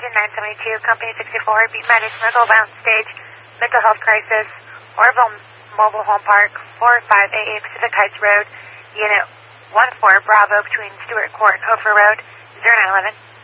Station 972, Company 64, B minus medical bound stage, mental health crisis, Orville Mobile Home Park, 4588 Pacific Heights Road, Unit 14 Bravo between Stewart Court and Hofer Road, 0911.